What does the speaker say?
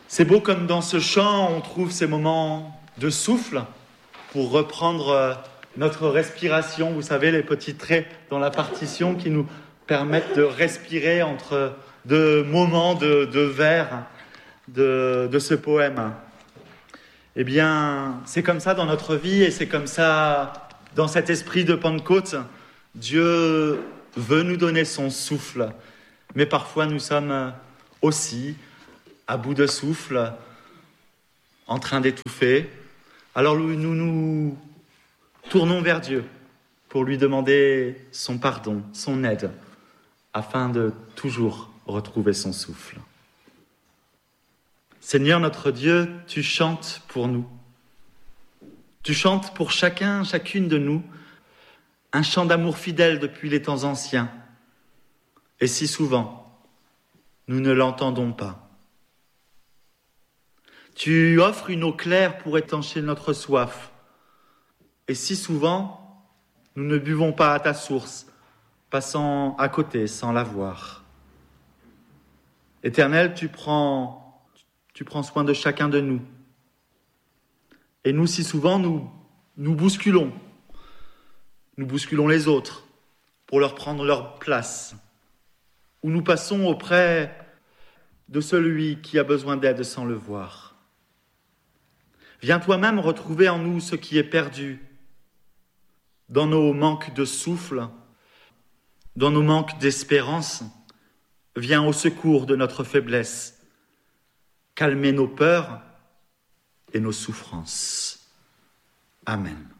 C'est beau comme dans ce chant, on trouve ces moments de souffle pour reprendre notre respiration. Vous savez, les petits traits dans la partition qui nous permettent de respirer entre deux moments de vers de ce poème. Eh bien, c'est comme ça dans notre vie et c'est comme ça dans cet esprit de Pentecôte. Dieu veut nous donner son souffle, mais parfois nous sommes aussi à bout de souffle, en train d'étouffer. Alors nous nous tournons vers Dieu pour lui demander son pardon, son aide, afin de toujours retrouver son souffle. Seigneur notre Dieu, tu chantes pour nous. Tu chantes pour chacune de nous, un chant d'amour fidèle depuis les temps anciens. Et si souvent, nous ne l'entendons pas. Tu offres une eau claire pour étancher notre soif. Et si souvent, nous ne buvons pas à ta source, passant à côté sans la voir. Éternel, tu prends soin de chacun de nous. Et nous, si souvent, nous bousculons. Nous bousculons les autres pour leur prendre leur place. Ou nous passons auprès de celui qui a besoin d'aide sans le voir. Viens toi-même retrouver en nous ce qui est perdu, dans nos manques de souffle, dans nos manques d'espérance. Viens au secours de notre faiblesse, calmer nos peurs et nos souffrances. Amen.